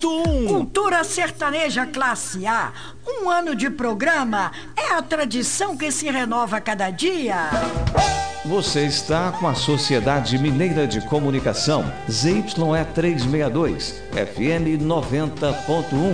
Cultura sertaneja classe A. Um ano de programa é a tradição que se renova a cada dia. Você está com a Sociedade Mineira de Comunicação, ZYE 362, FM 90.1.